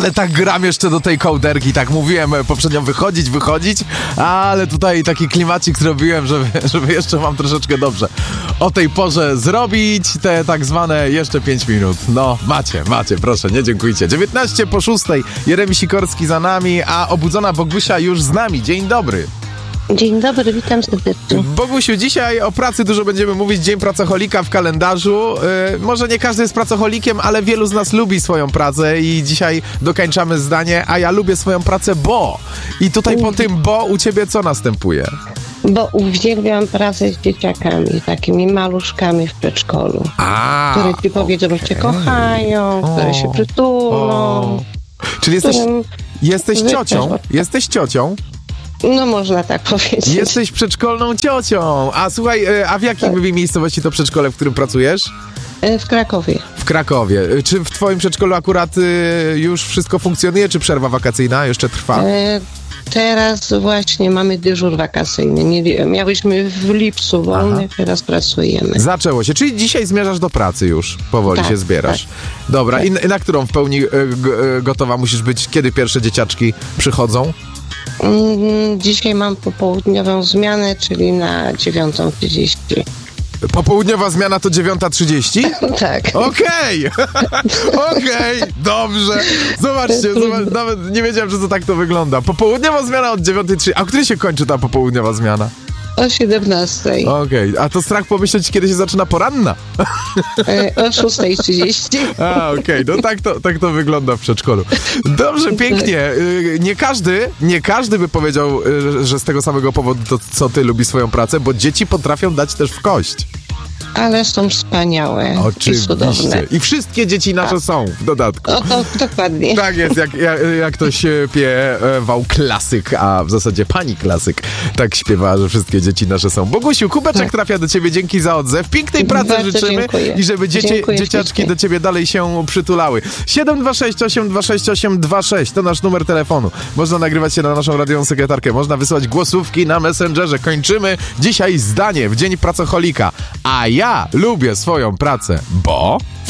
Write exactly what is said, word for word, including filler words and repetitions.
Ale tak gram jeszcze do tej kołderki, tak mówiłem poprzednio wychodzić, wychodzić, ale tutaj taki klimacik zrobiłem, żeby, żeby jeszcze mam troszeczkę dobrze o tej porze zrobić te tak zwane jeszcze pięć minut. No, macie, macie, proszę, nie dziękujcie. dziewiętnaście po szóstej, Jeremi Sikorski za nami, a obudzona Bogusia już z nami. Dzień dobry. Dzień dobry, witam serdecznie. Bogusiu, dzisiaj o pracy dużo będziemy mówić, Dzień Pracocholika w kalendarzu. Yy, może nie każdy jest pracocholikiem, ale wielu z nas lubi swoją pracę i dzisiaj dokończamy zdanie, a ja lubię swoją pracę, bo... I tutaj po tym bo u ciebie co następuje? Bo uwielbiam pracę z dzieciakami, takimi maluszkami w przedszkolu, A, które ci powiedzą, że cię kochają, O, które się przytulą. o. Czyli jesteś, którym- jesteś Wy ciocią? też- Jesteś ciocią? No można tak powiedzieć. Jesteś przedszkolną ciocią. A słuchaj, y, a w jakiej Tak. miejscowości to przedszkole, w którym pracujesz? E, W Krakowie. W Krakowie. Y, Czy w twoim przedszkolu akurat y, już wszystko funkcjonuje, czy przerwa wakacyjna jeszcze trwa? E, Teraz właśnie mamy dyżur wakacyjny. Mieli, miałyśmy w lipcu wolny, Aha. teraz pracujemy. Zaczęło się, czyli dzisiaj zmierzasz do pracy już, powoli Tak, się zbierasz. tak. Dobra, Tak. i na, na którą w pełni y, g, y, gotowa musisz być, kiedy pierwsze dzieciaczki przychodzą? Mm, Dzisiaj mam popołudniową zmianę, czyli na dziewiątą trzydzieści. Popołudniowa zmiana to dziewiąta trzydzieści? Tak. Okej, okej, dobrze. Zobaczcie, zobacz, nawet nie wiedziałem, że to tak to wygląda. Popołudniowa zmiana od dziewiątej trzydzieści. A o której się kończy ta popołudniowa zmiana? O siedemnastej. Okej, a to strach pomyśleć, kiedy się zaczyna poranna. E, O szóstej trzydzieści. A, okej, no tak to, tak to wygląda w przedszkolu. Dobrze, pięknie. Y, Nie każdy, nie każdy by powiedział, y, że z tego samego powodu, to, co ty, lubi swoją pracę, bo dzieci potrafią dać też w kość. Ale są wspaniałe i Oczywiście. cudowne. I wszystkie dzieci nasze są w dodatku. O, to dokładnie. Tak jest, jak, jak, jak to śpiewał klasyk, a w zasadzie pani klasyk tak śpiewała, że wszystkie dzieci nasze są. Bogusiu, kubeczek Tak. trafia do ciebie, dzięki za odzew. Pięknej pracy Bardzo życzymy dziękuję. i żeby dzieci, Dziękuję dzieciaczki ślicznie. do ciebie dalej się przytulały. siedem dwa sześć osiem dwa sześć osiem dwa sześć to nasz numer telefonu. Można nagrywać się na naszą radiową sekretarkę, można wysyłać głosówki na Messengerze. Kończymy dzisiaj zdanie w Dzień Pracocholika. A ja lubię swoją pracę, bo...